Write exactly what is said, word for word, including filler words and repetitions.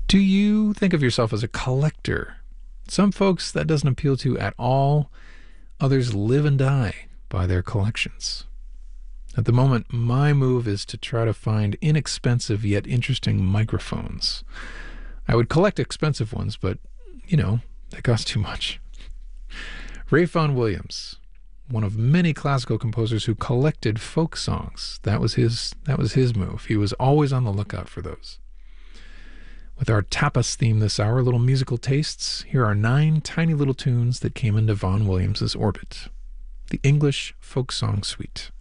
Do you think of yourself as a collector? Some folks that doesn't appeal to at all. Others live and die by their collections. At the moment, my move is to try to find inexpensive yet interesting microphones. I would collect expensive ones, but, you know, they cost too much. Ralph Vaughan Williams, one of many classical composers who collected folk songs. That was his, that was his move. He was always on the lookout for those. With our tapas theme this hour, little musical tastes, here are nine tiny little tunes that came into Vaughan Williams's orbit. The English Folk Song Suite.